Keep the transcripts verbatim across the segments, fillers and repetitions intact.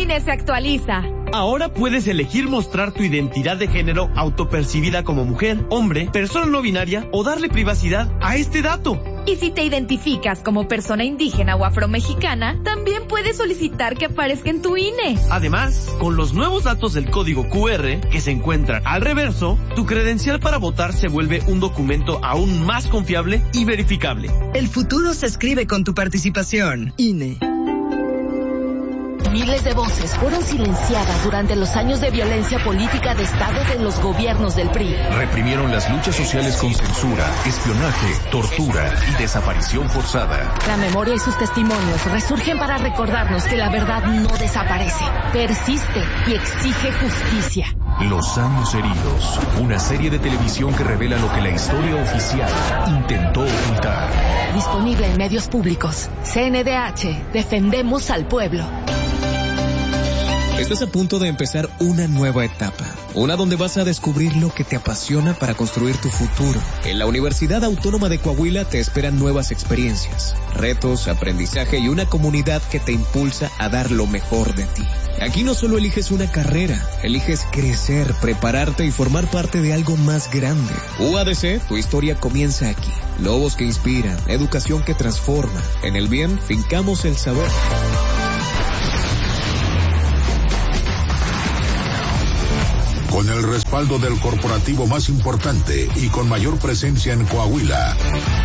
I N E se actualiza. Ahora puedes elegir mostrar tu identidad de género autopercibida como mujer, hombre, persona no binaria o darle privacidad a este dato. Y si te identificas como persona indígena o afromexicana, también puedes solicitar que aparezca en tu I N E. Además, con los nuevos datos del código Q R que se encuentran al reverso, tu credencial para votar se vuelve un documento aún más confiable y verificable. El futuro se escribe con tu participación. I N E. Miles de voces fueron silenciadas durante los años de violencia política de Estado de los gobiernos del P R I. Reprimieron las luchas sociales con censura, espionaje, tortura y desaparición forzada. La memoria y sus testimonios resurgen para recordarnos que la verdad no desaparece, persiste y exige justicia. Los años heridos, una serie de televisión que revela lo que la historia oficial intentó ocultar. Disponible en medios públicos. C N D H, defendemos al pueblo. Estás a punto de empezar una nueva etapa, una donde vas a descubrir lo que te apasiona para construir tu futuro. En la Universidad Autónoma de Coahuila te esperan nuevas experiencias, retos, aprendizaje y una comunidad que te impulsa a dar lo mejor de ti. Aquí no solo eliges una carrera, eliges crecer, prepararte y formar parte de algo más grande. U A D C, tu historia comienza aquí. Lobos que inspiran, educación que transforma. En el bien, fincamos el saber. Con el respaldo del corporativo más importante y con mayor presencia en Coahuila.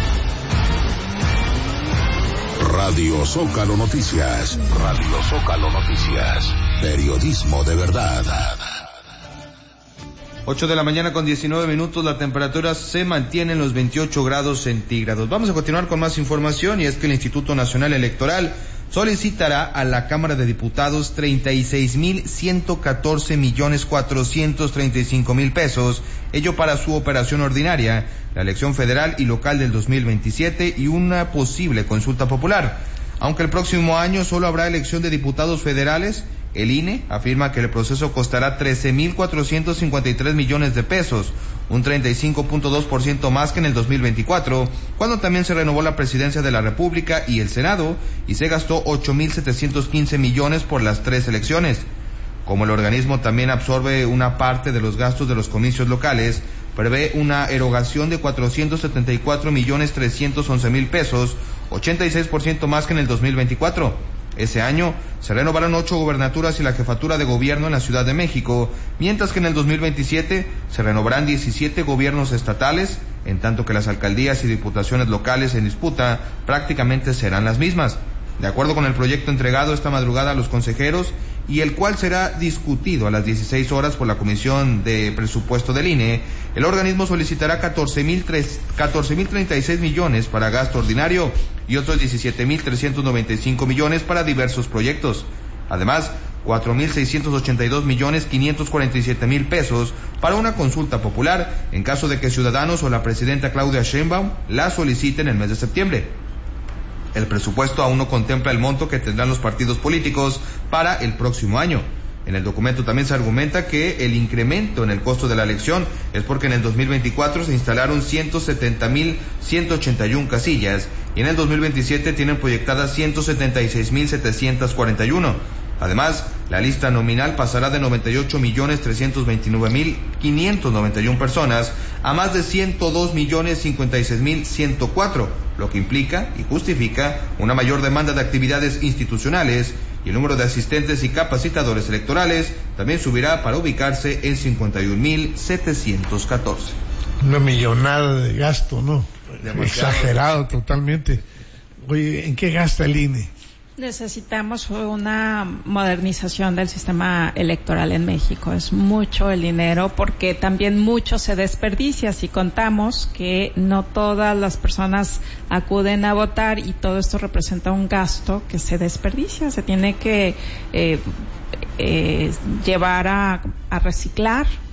Radio Zócalo Noticias. Radio Zócalo Noticias. Periodismo de verdad. ocho de la mañana con diecinueve minutos, la temperatura se mantiene en los veintiocho grados centígrados. Vamos a continuar con más información, y es que el Instituto Nacional Electoral solicitará a la Cámara de Diputados treinta y seis mil ciento catorce millones cuatrocientos treinta y cinco mil pesos, ello para su operación ordinaria, la elección federal y local del dos mil veintisiete y una posible consulta popular. Aunque el próximo año solo habrá elección de diputados federales, el I N E afirma que el proceso costará trece mil cuatrocientos cincuenta y tres millones de pesos, un treinta y cinco punto dos por ciento más que en el dos mil veinticuatro, cuando también se renovó la presidencia de la República y el Senado, y se gastó ocho mil setecientos quince millones por las tres elecciones. Como el organismo también absorbe una parte de los gastos de los comicios locales, prevé una erogación de cuatrocientos setenta y cuatro millones trescientos once mil pesos, ochenta y seis por ciento más que en el dos mil veinticuatro. Ese año se renovarán ocho gobernaturas y la jefatura de gobierno en la Ciudad de México, mientras que en el dos mil veintisiete se renovarán diecisiete gobiernos estatales, en tanto que las alcaldías y diputaciones locales en disputa prácticamente serán las mismas. De acuerdo con el proyecto entregado esta madrugada a los consejeros, y el cual será discutido a las dieciséis horas por la Comisión de Presupuesto del I N E, el organismo solicitará catorce mil treinta y seis millones para gasto ordinario y otros diecisiete mil trescientos noventa y cinco millones para diversos proyectos. Además, cuatro mil seiscientos ochenta y dos millones quinientos cuarenta y siete mil pesos para una consulta popular en caso de que Ciudadanos o la presidenta Claudia Sheinbaum la soliciten en el mes de septiembre. El presupuesto aún no contempla el monto que tendrán los partidos políticos para el próximo año. En el documento también se argumenta que el incremento en el costo de la elección es porque en el dos mil veinticuatro se instalaron ciento setenta mil ciento ochenta y uno casillas y en el dos mil veintisiete tienen proyectadas ciento setenta y seis mil setecientos cuarenta y uno. Además, la lista nominal pasará de noventa y ocho millones trescientos veintinueve mil quinientos noventa y uno personas a más de ciento dos millones cincuenta y seis mil ciento cuatro, lo que implica y justifica una mayor demanda de actividades institucionales, y el número de asistentes y capacitadores electorales también subirá para ubicarse en cincuenta y un mil setecientos catorce. Una millonada de gasto, ¿no? Demasiado. Exagerado totalmente. Oye, ¿en qué gasta el I N E? Necesitamos una modernización del sistema electoral en México. Es mucho el dinero porque también mucho se desperdicia. Si contamos que no todas las personas acuden a votar y todo esto representa un gasto que se desperdicia, se tiene que eh, eh, llevar a, a reciclar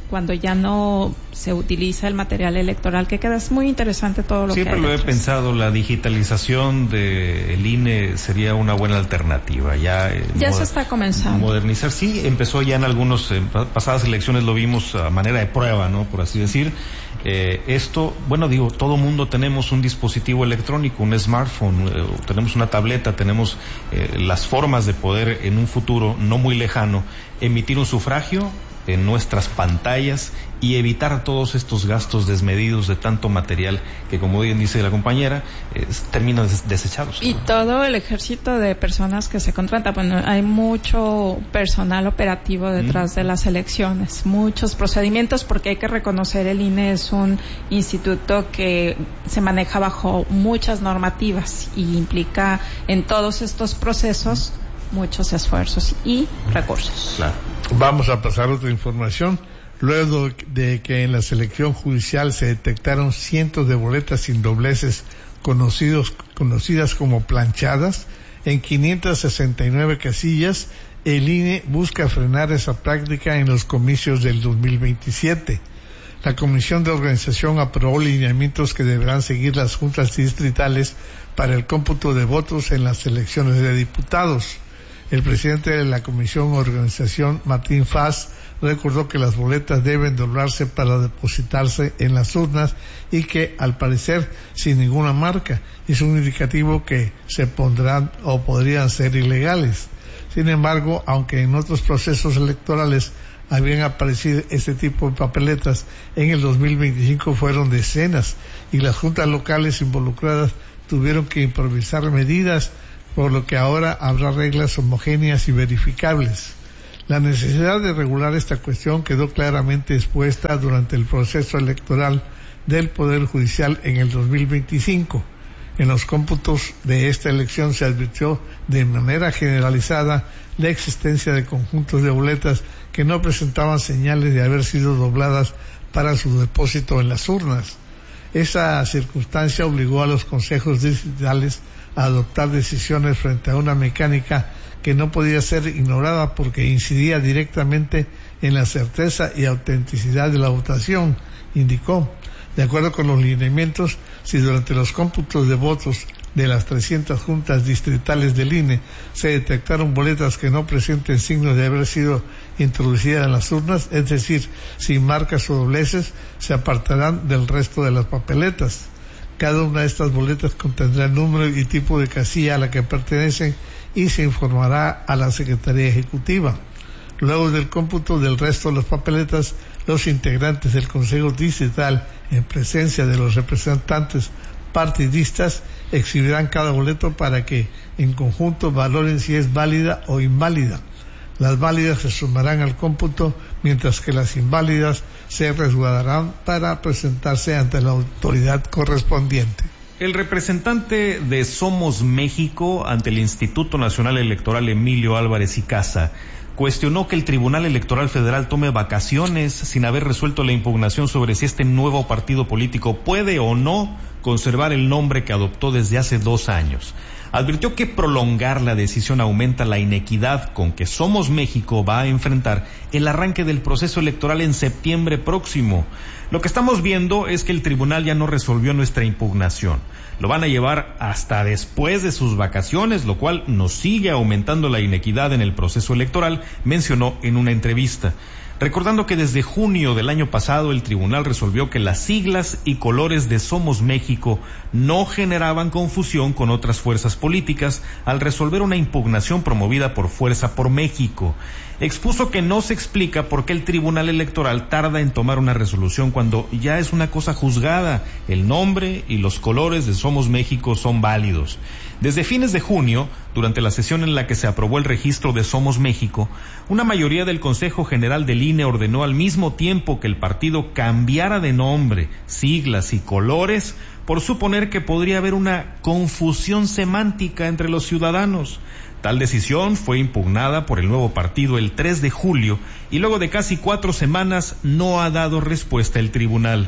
cuando ya no se utiliza el material electoral que queda. Es muy interesante todo lo Siempre que hay. Siempre lo he pensado, la digitalización del I N E sería una buena alternativa. Ya, eh, ya se está comenzando. Modernizar, sí, empezó ya en algunos, en pasadas elecciones lo vimos a manera de prueba, ¿no? Por así decir. Eh, esto, bueno, digo, todo mundo tenemos un dispositivo electrónico, un smartphone, eh, tenemos una tableta, tenemos eh, las formas de poder en un futuro no muy lejano emitir un sufragio en nuestras pantallas y evitar todos estos gastos desmedidos de tanto material que, como bien dice la compañera, eh, terminan des desechados. Y todo el ejército de personas que se contrata, bueno, hay mucho personal operativo detrás mm. de las elecciones, muchos procedimientos, porque hay que reconocer el I N E es un instituto que se maneja bajo muchas normativas y implica en todos estos procesos muchos esfuerzos y recursos. Claro. Vamos a pasar otra información. Luego de que en la selección judicial se detectaron cientos de boletas sin dobleces conocidos, conocidas como planchadas en quinientas sesenta y nueve casillas, el I N E busca frenar esa práctica en los comicios del dos mil veintisiete. La Comisión de Organización aprobó lineamientos que deberán seguir las juntas distritales para el cómputo de votos en las elecciones de diputados. El presidente de la Comisión de Organización, Martín Faz, recordó que las boletas deben doblarse para depositarse en las urnas y que, al parecer, sin ninguna marca, es un indicativo que se pondrán o podrían ser ilegales. Sin embargo, aunque en otros procesos electorales habían aparecido este tipo de papeletas, en el dos mil veinticinco fueron decenas y las juntas locales involucradas tuvieron que improvisar medidas, por lo que ahora habrá reglas homogéneas y verificables. La necesidad de regular esta cuestión quedó claramente expuesta durante el proceso electoral del Poder Judicial en el dos mil veinticinco. En los cómputos de esta elección se advirtió de manera generalizada la existencia de conjuntos de boletas que no presentaban señales de haber sido dobladas para su depósito en las urnas. Esa circunstancia obligó a los consejos distritales a adoptar decisiones frente a una mecánica que no podía ser ignorada porque incidía directamente en la certeza y autenticidad de la votación, indicó. De acuerdo con los lineamientos, si durante los cómputos de votos de las trescientas juntas distritales del I N E se detectaron boletas que no presenten signos de haber sido introducidas en las urnas, es decir, sin marcas o dobleces, se apartarán del resto de las papeletas. Cada una de estas boletas contendrá el número y tipo de casilla a la que pertenecen y se informará a la Secretaría Ejecutiva. Luego del cómputo del resto de las papeletas, los integrantes del Consejo Distrital, en presencia de los representantes partidistas, exhibirán cada boleto para que, en conjunto, valoren si es válida o inválida. Las válidas se sumarán al cómputo, mientras que las inválidas se resguardarán para presentarse ante la autoridad correspondiente. El representante de Somos México ante el Instituto Nacional Electoral, Emilio Álvarez y Casa, cuestionó que el Tribunal Electoral Federal tome vacaciones sin haber resuelto la impugnación sobre si este nuevo partido político puede o no conservar el nombre que adoptó desde hace dos años. Advirtió que prolongar la decisión aumenta la inequidad con que Somos México va a enfrentar el arranque del proceso electoral en septiembre próximo. Lo que estamos viendo es que el tribunal ya no resolvió nuestra impugnación. Lo van a llevar hasta después de sus vacaciones, lo cual nos sigue aumentando la inequidad en el proceso electoral, mencionó en una entrevista. Recordando que desde junio del año pasado el tribunal resolvió que las siglas y colores de Somos México no generaban confusión con otras fuerzas políticas al resolver una impugnación promovida por Fuerza por México. Expuso que no se explica por qué el Tribunal Electoral tarda en tomar una resolución cuando ya es una cosa juzgada. El nombre y los colores de Somos México son válidos. Desde fines de junio, durante la sesión en la que se aprobó el registro de Somos México, una mayoría del Consejo General del I N E ordenó al mismo tiempo que el partido cambiara de nombre, siglas y colores por suponer que podría haber una confusión semántica entre los ciudadanos. Tal decisión fue impugnada por el nuevo partido el tres de julio y luego de casi cuatro semanas no ha dado respuesta el tribunal.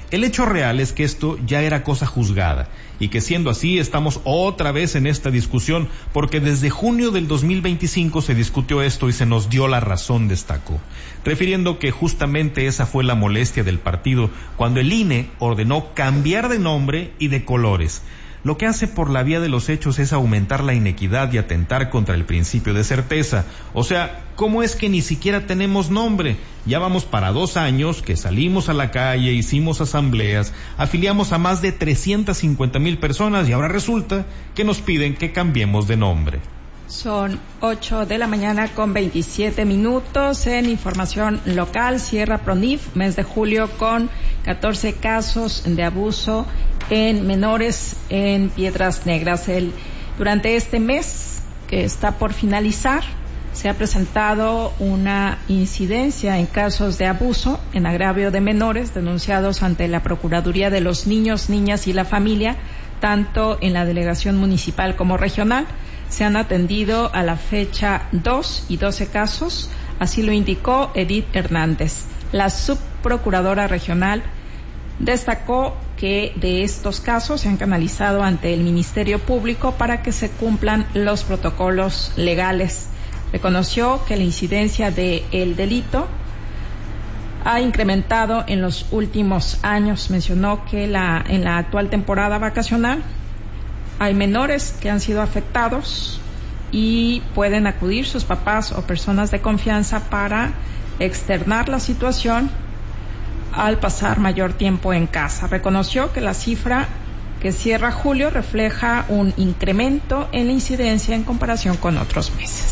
El hecho real es que esto ya era cosa juzgada y que siendo así estamos otra vez en esta discusión porque desde junio del dos mil veinticinco se discutió esto y se nos dio la razón, destacó, refiriendo que justamente esa fue la molestia del partido cuando el I N E ordenó cambiar de nombre y de colores. Lo que hace por la vía de los hechos es aumentar la inequidad y atentar contra el principio de certeza. O sea, ¿cómo es que ni siquiera tenemos nombre? Ya vamos para dos años que salimos a la calle, hicimos asambleas, afiliamos a más de trescientas cincuenta mil personas y ahora resulta que nos piden que cambiemos de nombre. Son ocho de la mañana con veintisiete minutos. En información local, cierra PRONIF, mes de julio con catorce casos de abuso en menores en Piedras Negras. El, durante este mes que está por finalizar, se ha presentado una incidencia en casos de abuso en agravio de menores denunciados ante la Procuraduría de los Niños, Niñas y la Familia, tanto en la delegación municipal como regional. Se han atendido a la fecha dos y doce casos, así lo indicó Edith Hernández. La subprocuradora regional destacó que de estos casos se han canalizado ante el Ministerio Público para que se cumplan los protocolos legales. Reconoció que la incidencia del delito ha incrementado en los últimos años. Mencionó que la, en la actual temporada vacacional hay menores que han sido afectados y pueden acudir sus papás o personas de confianza para externar la situación al pasar mayor tiempo en casa. Reconoció que la cifra que cierra julio refleja un incremento en la incidencia en comparación con otros meses.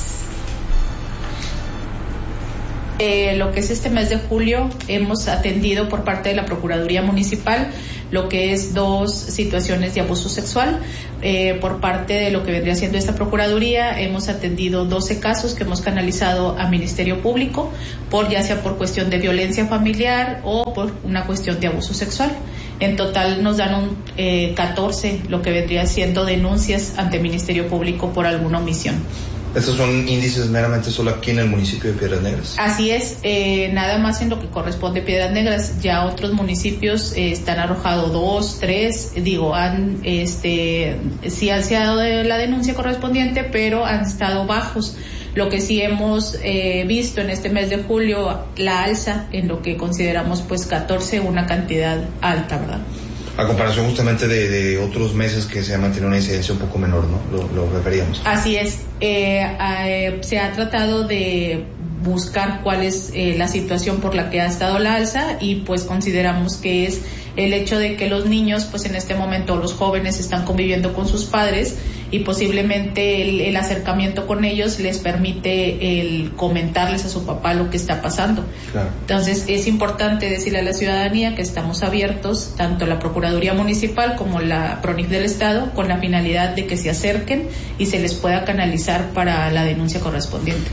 Eh, lo que es este mes de julio, hemos atendido por parte de la Procuraduría Municipal lo que es dos situaciones de abuso sexual. Eh, por parte de lo que vendría siendo esta Procuraduría, hemos atendido doce casos que hemos canalizado a Ministerio Público, por ya sea por cuestión de violencia familiar o por una cuestión de abuso sexual. En total nos dan un eh, catorce, lo que vendría siendo denuncias ante Ministerio Público por alguna omisión. ¿Estos son índices meramente solo aquí en el municipio de Piedras Negras? Así es, eh, nada más en lo que corresponde a Piedras Negras. Ya otros municipios eh, están arrojado dos, tres, digo, han, este, sí han sido de la denuncia correspondiente, pero han estado bajos. Lo que sí hemos eh, visto en este mes de julio, la alza en lo que consideramos pues catorce, una cantidad alta, ¿verdad? A comparación justamente de, de otros meses que se ha mantenido una incidencia un poco menor, ¿no? Lo, lo referíamos. Así es. Eh, eh, se ha tratado de buscar cuál es eh, la situación por la que ha estado la alza y pues consideramos que es el hecho de que los niños pues en este momento, los jóvenes están conviviendo con sus padres y posiblemente el, el acercamiento con ellos les permite el comentarles a su papá lo que está pasando. Claro. Entonces es importante decirle a la ciudadanía que estamos abiertos, tanto la Procuraduría Municipal como la PRONIF del Estado, con la finalidad de que se acerquen y se les pueda canalizar para la denuncia correspondiente.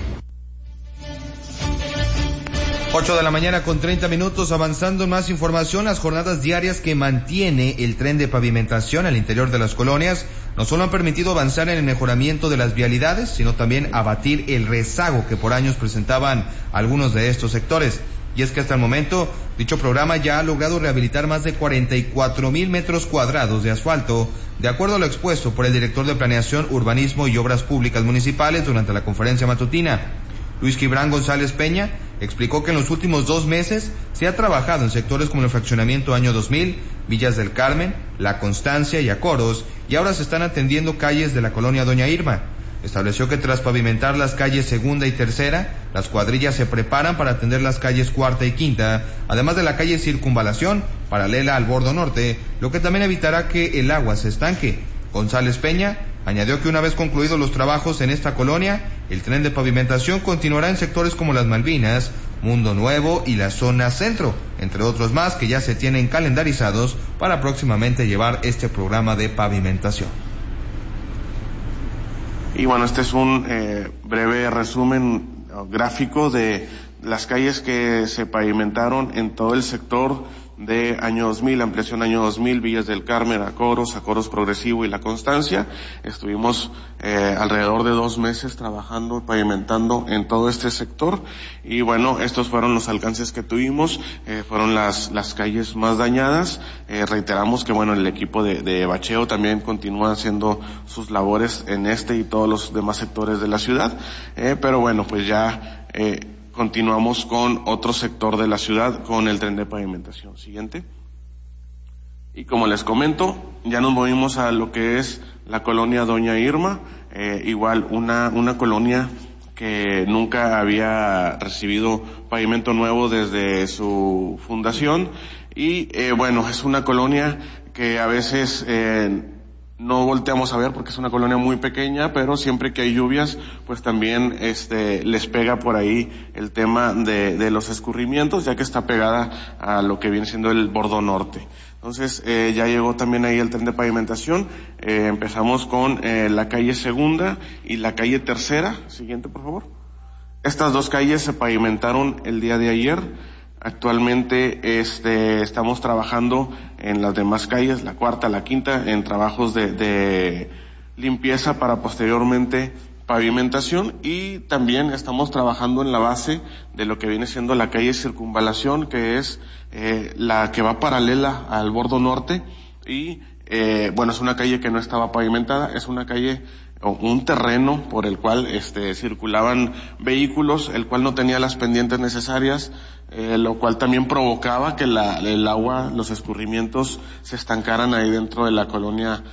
ocho de la mañana con treinta minutos, avanzando en más información. Las jornadas diarias que mantiene el tren de pavimentación al interior de las colonias no solo han permitido avanzar en el mejoramiento de las vialidades, sino también abatir el rezago que por años presentaban algunos de estos sectores. Y es que hasta el momento, dicho programa ya ha logrado rehabilitar más de cuarenta y cuatro mil metros cuadrados de asfalto, de acuerdo a lo expuesto por el director de Planeación, Urbanismo y Obras Públicas Municipales durante la conferencia matutina. Luis Gibran González Peña explicó que en los últimos dos meses se ha trabajado en sectores como el fraccionamiento Año dos mil, Villas del Carmen, La Constancia y Acoros, y ahora se están atendiendo calles de la colonia Doña Irma. Estableció que tras pavimentar las calles Segunda y Tercera, las cuadrillas se preparan para atender las calles Cuarta y Quinta, además de la calle Circunvalación, paralela al bordo norte, lo que también evitará que el agua se estanque. González Peña añadió que una vez concluidos los trabajos en esta colonia, el tren de pavimentación continuará en sectores como las Malvinas, Mundo Nuevo y la zona centro, entre otros más que ya se tienen calendarizados para próximamente llevar este programa de pavimentación. Y bueno, este es un eh, breve resumen gráfico de las calles que se pavimentaron en todo el sector de año dos mil, ampliación año dos mil, Villas del Carmen, Acoros, Acoros Progresivo y La Constancia. Estuvimos eh, alrededor de dos meses trabajando, pavimentando en todo este sector y bueno, estos fueron los alcances que tuvimos, eh, fueron las, las calles más dañadas. Eh, reiteramos que bueno, el equipo de, de bacheo también continúa haciendo sus labores en este y todos los demás sectores de la ciudad, eh, pero bueno, pues ya eh, continuamos con otro sector de la ciudad con el tren de pavimentación. Siguiente. Y como les comento, ya nos movimos a lo que es la colonia Doña Irma, eh, igual una, una colonia que nunca había recibido pavimento nuevo desde su fundación y eh, bueno, es una colonia que a veces eh, no volteamos a ver porque es una colonia muy pequeña, pero siempre que hay lluvias, pues también este les pega por ahí el tema de, de los escurrimientos, ya que está pegada a lo que viene siendo el bordo norte. Entonces, eh, ya llegó también ahí el tren de pavimentación. Eh, empezamos con eh, la calle Segunda y la calle Tercera. Siguiente, por favor. Estas dos calles se pavimentaron el día de ayer. Actualmente este, estamos trabajando en las demás calles, la cuarta, la quinta, en trabajos de, de limpieza para posteriormente pavimentación y también estamos trabajando en la base de lo que viene siendo la calle Circunvalación, que es eh, la que va paralela al bordo norte y eh, bueno, es una calle que no estaba pavimentada, es una calle o un terreno por el cual este, circulaban vehículos, el cual no tenía las pendientes necesarias, eh, lo cual también provocaba que la, el agua, los escurrimientos se estancaran ahí dentro de la colonia.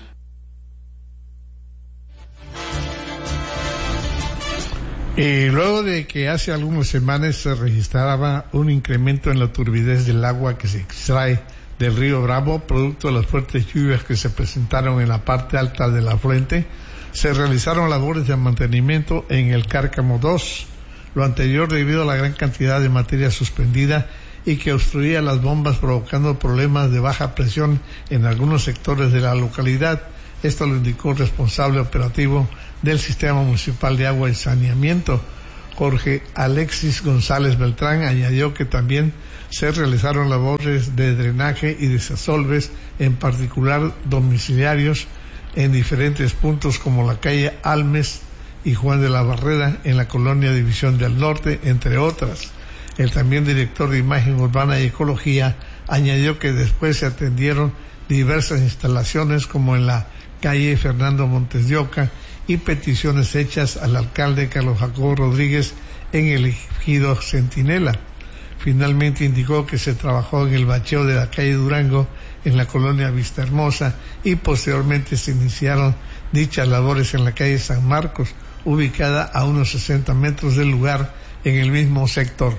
Y luego de que hace algunas semanas se registraba un incremento en la turbidez del agua que se extrae del río Bravo, producto de las fuertes lluvias que se presentaron en la parte alta del afluente, se realizaron labores de mantenimiento en el Cárcamo dos, lo anterior debido a la gran cantidad de materia suspendida y que obstruía las bombas provocando problemas de baja presión en algunos sectores de la localidad. Esto lo indicó el responsable operativo del Sistema Municipal de Agua y Saneamiento, Jorge Alexis González Beltrán. Añadió que también se realizaron labores de drenaje y desasolves, en particular domiciliarios, en diferentes puntos como la calle Almes y Juan de la Barrera en la colonia División del Norte, entre otras. El también director de Imagen Urbana y Ecología añadió que después se atendieron diversas instalaciones como en la calle Fernando Montes de Oca y peticiones hechas al alcalde Carlos Jacobo Rodríguez en el ejido Centinela. Finalmente indicó que se trabajó en el bacheo de la calle Durango en la colonia Vista Hermosa y posteriormente se iniciaron dichas labores en la calle San Marcos, ubicada a unos sesenta metros del lugar en el mismo sector.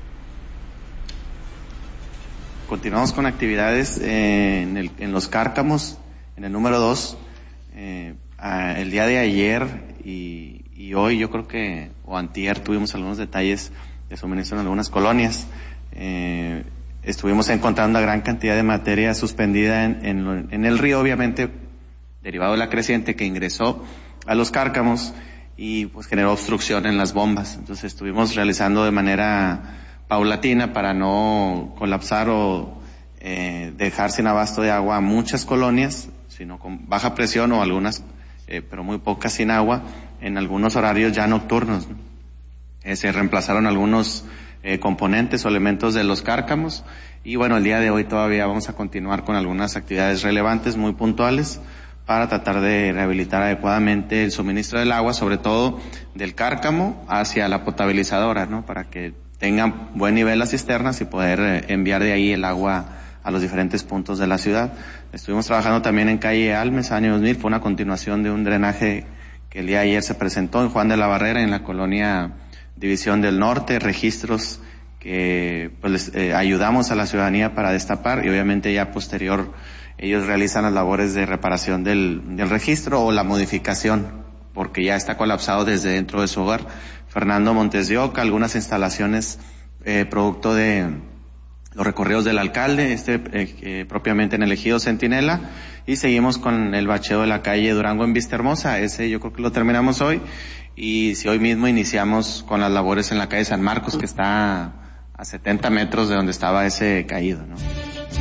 Continuamos con actividades eh, en, el, en los Cárcamos, en el número dos. Eh, a, el día de ayer y, y hoy yo creo que, o antier, tuvimos algunos detalles de suministro en algunas colonias. Eh, estuvimos encontrando una gran cantidad de materia suspendida en, en, en el río, obviamente derivado de la creciente que ingresó a los Cárcamos y pues generó obstrucción en las bombas. Entonces estuvimos realizando de manera paulatina para no colapsar o eh, dejar sin abasto de agua a muchas colonias, sino con baja presión o algunas, eh, pero muy pocas sin agua, en algunos horarios ya nocturnos, ¿no? Eh, se reemplazaron algunos eh, componentes o elementos de los Cárcamos y bueno, el día de hoy todavía vamos a continuar con algunas actividades relevantes muy puntuales para tratar de rehabilitar adecuadamente el suministro del agua, sobre todo del Cárcamo hacia la potabilizadora, ¿no? Para que tengan buen nivel las cisternas y poder eh, enviar de ahí el agua a los diferentes puntos de la ciudad. Estuvimos trabajando también en calle Almes, año dos mil, fue una continuación de un drenaje que el día de ayer se presentó en Juan de la Barrera, en la colonia División del Norte, registros que pues les, eh, ayudamos a la ciudadanía para destapar y obviamente ya posterior ellos realizan las labores de reparación del, del registro o la modificación, porque ya está colapsado desde dentro de su hogar. Fernando Montes de Oca, algunas instalaciones eh, producto de los recorridos del alcalde, este eh, eh, propiamente en el ejido Centinela, y seguimos con el bacheo de la calle Durango en Vista Hermosa. Ese yo creo que lo terminamos hoy, y si hoy mismo iniciamos con las labores en la calle San Marcos, que está a setenta metros de donde estaba ese caído, ¿no?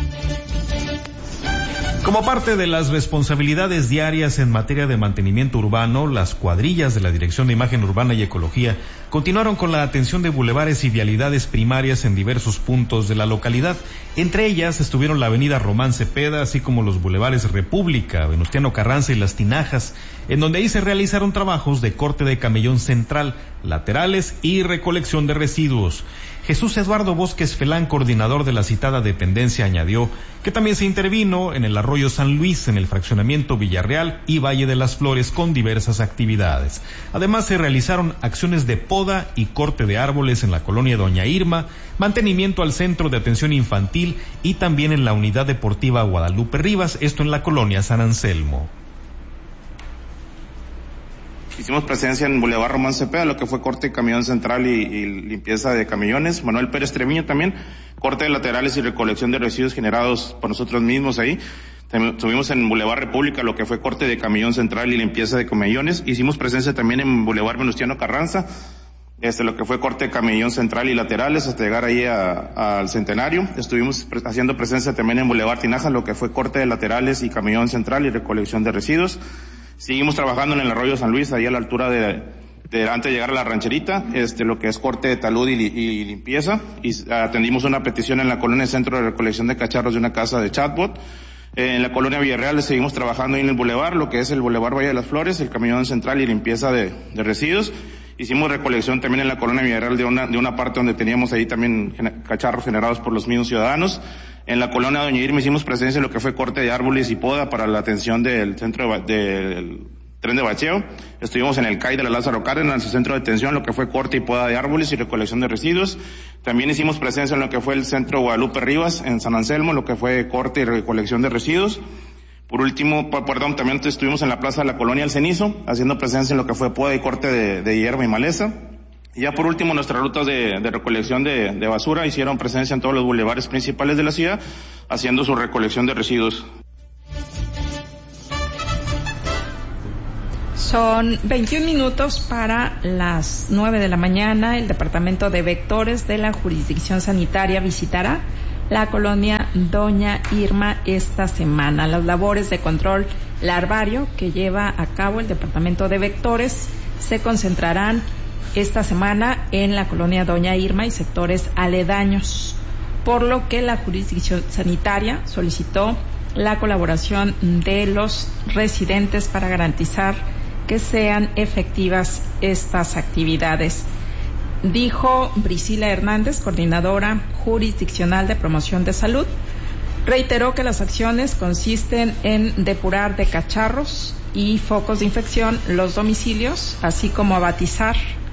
Como parte de las responsabilidades diarias en materia de mantenimiento urbano, las cuadrillas de la Dirección de Imagen Urbana y Ecología continuaron con la atención de bulevares y vialidades primarias en diversos puntos de la localidad. Entre ellas estuvieron la avenida Román Cepeda, así como los bulevares República, Venustiano Carranza y Las Tinajas, en donde ahí se realizaron trabajos de corte de camellón central, laterales y recolección de residuos. Jesús Eduardo Bosques Felán, coordinador de la citada dependencia, añadió que también se intervino en el arroyo San Luis, en el fraccionamiento Villarreal y Valle de las Flores con diversas actividades. Además se realizaron acciones de poda y corte de árboles en la colonia Doña Irma, mantenimiento al centro de atención infantil y también en la unidad deportiva Guadalupe Rivas, esto en la colonia San Anselmo. Hicimos presencia en Boulevard Román Cepeda, lo que fue corte de camión central y, y limpieza de camiones. Manuel Pérez Treviño también, corte de laterales y recolección de residuos generados por nosotros mismos ahí. Estuvimos en Boulevard República, lo que fue corte de camión central y limpieza de camellones. Hicimos presencia también en Boulevard Venustiano Carranza, este, lo que fue corte de camellón central y laterales hasta llegar ahí a, al Centenario. Estuvimos pre- haciendo presencia también en Boulevard Tinajas, lo que fue corte de laterales y camellón central y recolección de residuos. Seguimos trabajando en el arroyo San Luis, ahí a la altura de, de antes de llegar a la rancherita, este, lo que es corte de talud y, y limpieza. Y atendimos una petición en la colonia Centro de Recolección de Cacharros de una casa de chatbot. Eh, en la colonia Villarreal seguimos trabajando ahí en el bulevar, lo que es el bulevar Valle de las Flores, el camión central y limpieza de, de residuos. Hicimos recolección también en la colonia Villarreal de una, de una parte donde teníamos ahí también cacharros generados por los mismos ciudadanos. En la colonia Doña Irma hicimos presencia en lo que fue corte de árboles y poda para la atención del centro de, del tren de bacheo. Estuvimos en el C A I de la Lázaro Cárdenas, el centro de atención, lo que fue corte y poda de árboles y recolección de residuos. También hicimos presencia en lo que fue el centro Guadalupe Rivas, en San Anselmo, lo que fue corte y recolección de residuos. Por último, perdón, también estuvimos en la plaza de la colonia El Cenizo, haciendo presencia en lo que fue poda y corte de, de hierba y maleza. Y ya por último, nuestras rutas de, de recolección de, de basura hicieron presencia en todos los bulevares principales de la ciudad, haciendo su recolección de residuos. Son veintiún minutos para las nueve de la mañana. El Departamento de Vectores de la Jurisdicción Sanitaria visitará la colonia Doña Irma esta semana. Las labores de control larvario que lleva a cabo el Departamento de Vectores se concentrarán esta semana en la colonia Doña Irma y sectores aledaños, por lo que la jurisdicción sanitaria solicitó la colaboración de los residentes para garantizar que sean efectivas estas actividades. Dijo Priscila Hernández, coordinadora jurisdiccional de promoción de salud, reiteró que las acciones consisten en depurar de cacharros y focos de infección los domicilios, así como abatizar.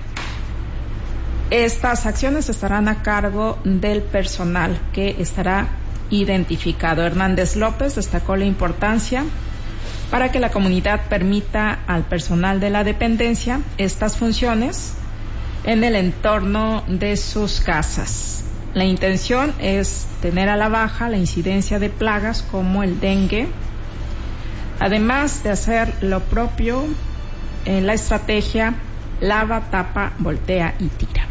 Estas acciones estarán a cargo del personal que estará identificado. Hernández López destacó la importancia para que la comunidad permita al personal de la dependencia estas funciones en el entorno de sus casas. La intención es tener a la baja la incidencia de plagas como el dengue, además de hacer lo propio en la estrategia lava, tapa, voltea y tira.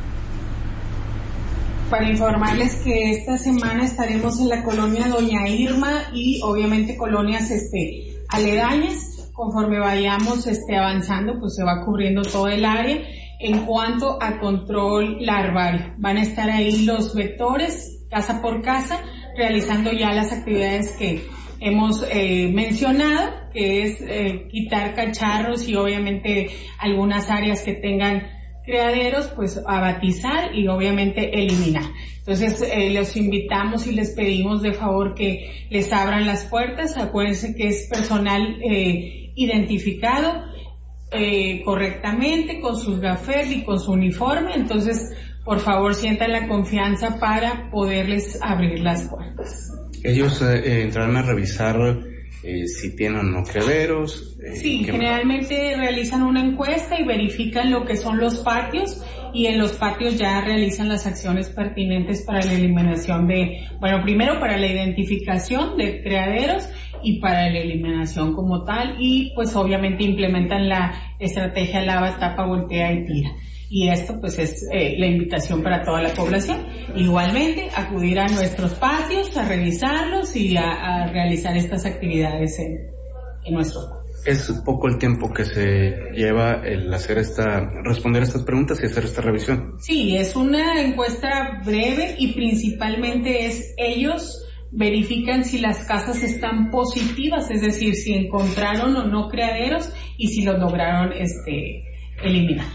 Para informarles que esta semana estaremos en la colonia Doña Irma y obviamente colonias este, aledañas. Conforme vayamos este, avanzando, pues se va cubriendo todo el área. En cuanto a control larvario, van a estar ahí los vectores, casa por casa, realizando ya las actividades que hemos eh, mencionado, que es eh, quitar cacharros y obviamente algunas áreas que tengan criaderos, pues abatizar y obviamente eliminar. Entonces eh, los invitamos y les pedimos de favor que les abran las puertas. Acuérdense que es personal eh, identificado eh, correctamente con sus gafetes y con su uniforme. Entonces por favor sientan la confianza para poderles abrir las puertas. Ellos eh, entrarán a revisar eh, si tienen o no criaderos. Eh, sí, generalmente realizan una encuesta y verifican lo que son los patios, y en los patios ya realizan las acciones pertinentes para la eliminación de, bueno, primero para la identificación de criaderos y para la eliminación como tal, y pues obviamente implementan la estrategia lava, tapa, voltea y tira. Y esto pues es eh, la invitación para toda la población. Igualmente, acudir a nuestros patios, a revisarlos y a, a realizar estas actividades en, en nuestros patios. Es poco el tiempo que se lleva el hacer esta, responder estas preguntas y hacer esta revisión. Sí, es una encuesta breve y principalmente es ellos verifican si las casas están positivas, es decir, si encontraron o no criaderos y si los lograron este, eliminar.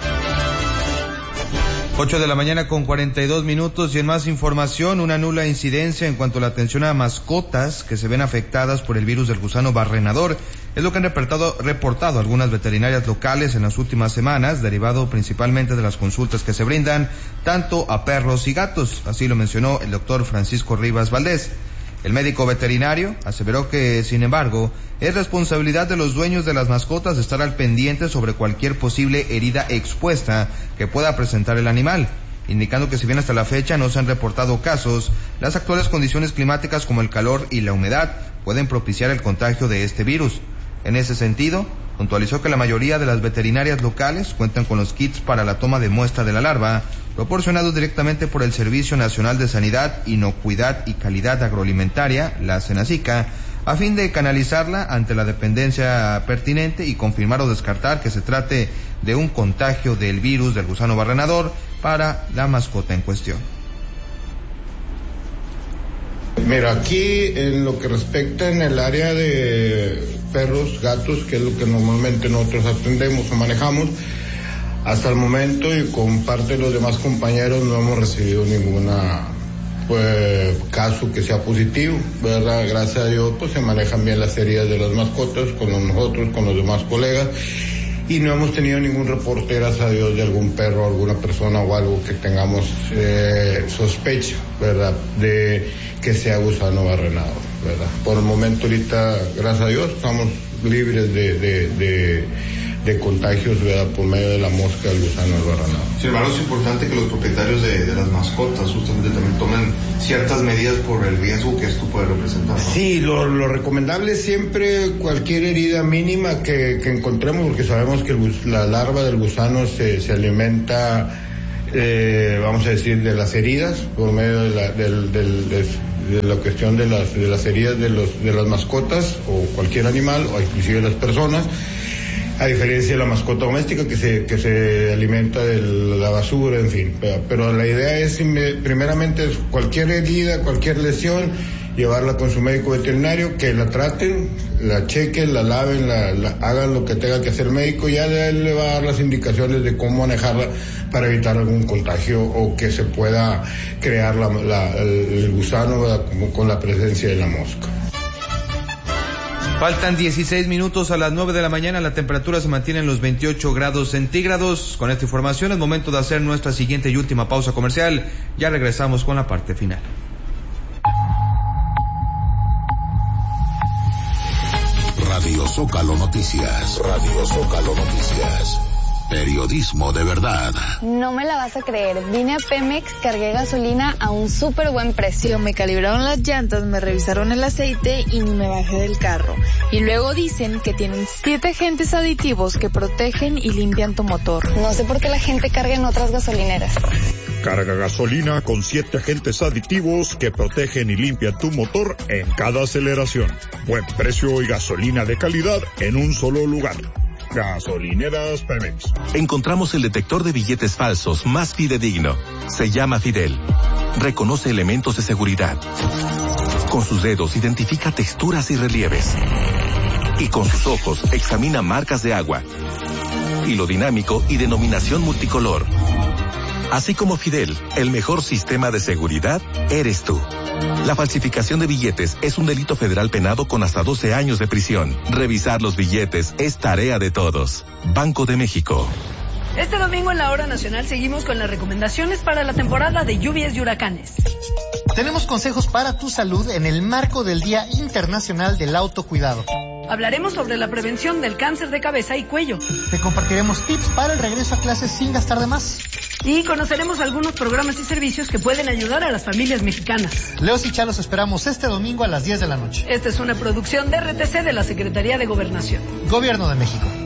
ocho de la mañana con cuarenta y dos minutos y en más información, una nula incidencia en cuanto a la atención a mascotas que se ven afectadas por el virus del gusano barrenador. Es lo que han reportado, reportado algunas veterinarias locales en las últimas semanas, derivado principalmente de las consultas que se brindan tanto a perros y gatos. Así lo mencionó el doctor Francisco Rivas Valdés. El médico veterinario aseveró que, sin embargo, es responsabilidad de los dueños de las mascotas estar al pendiente sobre cualquier posible herida expuesta que pueda presentar el animal, indicando que si bien hasta la fecha no se han reportado casos, las actuales condiciones climáticas como el calor y la humedad pueden propiciar el contagio de este virus. En ese sentido, puntualizó que la mayoría de las veterinarias locales cuentan con los kits para la toma de muestra de la larva, proporcionados directamente por el Servicio Nacional de Sanidad, Inocuidad y Calidad Agroalimentaria, la SENASICA, a fin de canalizarla ante la dependencia pertinente y confirmar o descartar que se trate de un contagio del virus del gusano barrenador para la mascota en cuestión. Mira, aquí en lo que respecta en el área de perros, gatos, que es lo que normalmente nosotros atendemos o manejamos, hasta el momento y con parte de los demás compañeros no hemos recibido ninguna pues, caso que sea positivo, ¿verdad? Gracias a Dios pues se manejan bien las heridas de las mascotas con nosotros, con los demás colegas, y no hemos tenido ningún reporte, gracias a Dios, de algún perro, alguna persona o algo que tengamos eh, sospecha, ¿verdad?, de que sea gusano barrenador, ¿verdad? Por el momento ahorita, gracias a Dios, estamos libres de, de, de, de contagios, ¿verdad?, por medio de la mosca del gusano barrenador. Sin embargo, es importante que los propietarios de, de las mascotas justamente también tomen ciertas medidas por el riesgo que esto puede representar, ¿no? Sí, lo, lo recomendable es siempre cualquier herida mínima que, que encontremos, porque sabemos que el, la larva del gusano se, se alimenta, eh, vamos a decir, de las heridas, por medio de la, del, del, de, de la cuestión de las, de las heridas de, los, de las mascotas o cualquier animal o inclusive las personas, a diferencia de la mascota doméstica que se que se alimenta de la basura, en fin. Pero, pero la idea es, primeramente, cualquier herida, cualquier lesión, llevarla con su médico veterinario, que la traten, la chequen, la laven, la, la hagan lo que tenga que hacer el médico, y ya él le va a dar las indicaciones de cómo manejarla para evitar algún contagio o que se pueda crear la, la, el gusano, ¿verdad?, como con la presencia de la mosca. Faltan dieciséis minutos a las nueve de la mañana, la temperatura se mantiene en los veintiocho grados centígrados. Con esta información es momento de hacer nuestra siguiente y última pausa comercial. Ya regresamos con la parte final. Radio Zócalo Noticias. Radio Zócalo Noticias. Periodismo de verdad. No me la vas a creer. Vine a Pemex, cargué gasolina a un súper buen precio. Me calibraron las llantas, me revisaron el aceite y ni me bajé del carro. Y luego dicen que tienen siete agentes aditivos que protegen y limpian tu motor. No sé por qué la gente carga en otras gasolineras. Carga gasolina con siete agentes aditivos que protegen y limpian tu motor en cada aceleración. Buen precio y gasolina de calidad en un solo lugar. Gasolineras Pemex. Encontramos el detector de billetes falsos más fidedigno. Se llama Fidel. Reconoce elementos de seguridad. Con sus dedos identifica texturas y relieves. Y con sus ojos examina marcas de agua. Hilo dinámico y denominación multicolor. Así como Fidel, el mejor sistema de seguridad eres tú. La falsificación de billetes es un delito federal penado con hasta doce años de prisión. Revisar los billetes es tarea de todos. Banco de México. Este domingo en la Hora Nacional seguimos con las recomendaciones para la temporada de lluvias y huracanes. Tenemos consejos para tu salud en el marco del Día Internacional del Autocuidado. Hablaremos sobre la prevención del cáncer de cabeza y cuello. Te compartiremos tips para el regreso a clases sin gastar de más. Y conoceremos algunos programas y servicios que pueden ayudar a las familias mexicanas. Leos y Chá los esperamos este domingo a las diez de la noche. Esta es una producción de R T C de la Secretaría de Gobernación. Gobierno de México.